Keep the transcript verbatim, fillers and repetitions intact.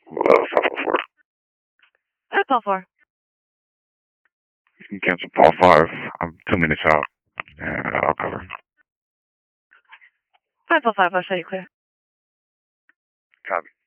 Uh, five oh four. Who's call for? You can cancel Paul five. I'm two minutes out. And I'll cover. five oh five, I'll show you clear. Copy.